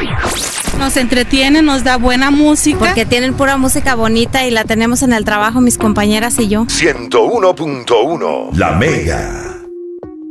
Nos entretiene, nos da buena música. Porque tienen pura música bonita y la tenemos en el trabajo mis compañeras y yo. 101.1 La Mega.